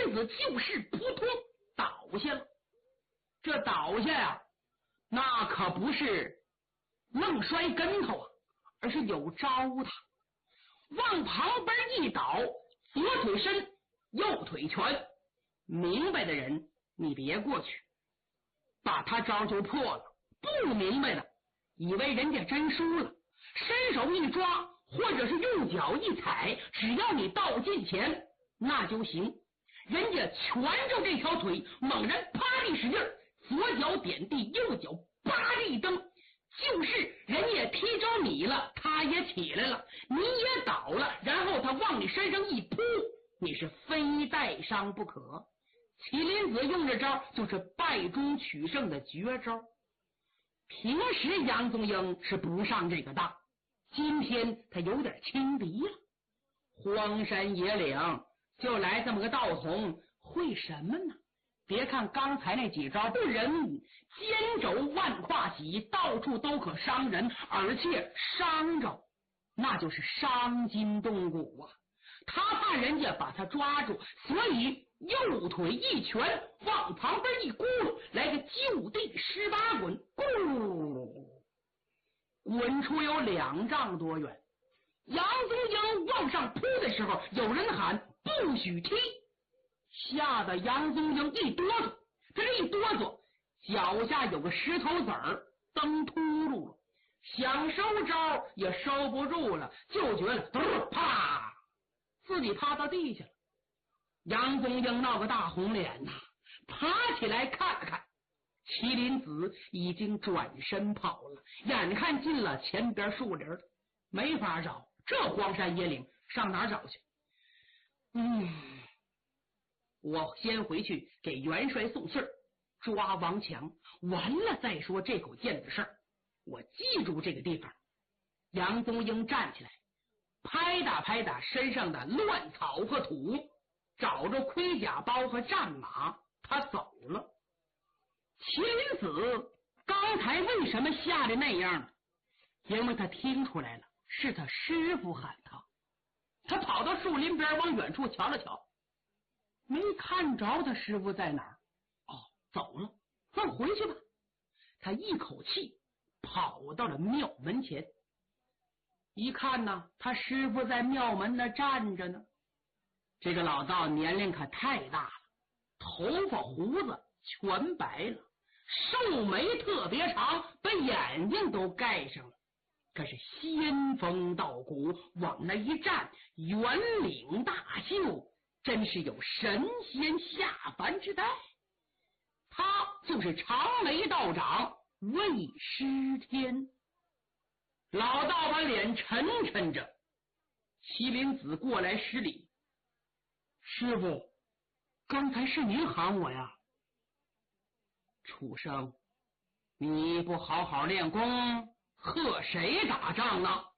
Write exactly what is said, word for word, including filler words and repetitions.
林子就是扑通倒下了。这倒下呀、啊，那可不是愣摔跟头啊，而是有招的。往旁边一倒，左腿伸，右腿拳。明白的人你别过去，把他招就破了。不明白的以为人家真输了，伸手一抓或者是用脚一踩，只要你到近前那就行。人家拳着这条腿，猛然啪地使劲，左脚点地，右脚叭地蹬，就是人也踢着你了，他也起来了，你也倒了，然后他往你身上一扑，你是非带伤不可。麒麟子用这招就是败中取胜的绝招。平时杨宗英是不上这个当，今天他有点轻敌了。荒山野岭就来这么个道童，会什么呢？别看刚才那几招不人肩肘万胯起，到处都可伤人，而且伤着那就是伤筋动骨啊。他怕人家把他抓住，所以右腿一拳往旁边一咕噜，来个就地十八滚，咕，滚出有两丈多远。杨宗英往上扑的时候，有人喊不许踢，吓得杨宗英一哆嗦，他这一哆嗦，脚下有个石头子儿蹬秃噜了，想收招也收不住了，就觉得啪，自己趴到地下了。杨宗英闹个大红脸呐，爬起来看了看，麒麟子已经转身跑了，眼看进了前边树林了，没法找，这荒山野岭上哪儿找去？嗯，我先回去给元帅送信儿，抓王强，完了再说这口贱的事儿。我记住这个地方。杨宗英站起来，拍打拍打身上的乱草和土，找着盔甲包和战马，他走了。麒麟子刚才为什么吓得那样呢？因为他听出来了，是他师傅喊他。他跑到树林边往远处瞧了瞧，没看着他师傅在哪儿。哦，走了，那我回去吧。他一口气跑到了庙门前，一看呢，他师傅在庙门那站着呢。这个老道年龄可太大了，头发胡子全白了，瘦眉特别长，把眼睛都盖上了。可是仙风道骨，往那一站，圆领大袖，真是有神仙下凡之代。他就是长眉道长魏师天。老道把脸沉沉着，麒麟子过来施礼：师傅，刚才是您喊我呀。畜生，你不好好练功，和谁打仗呢？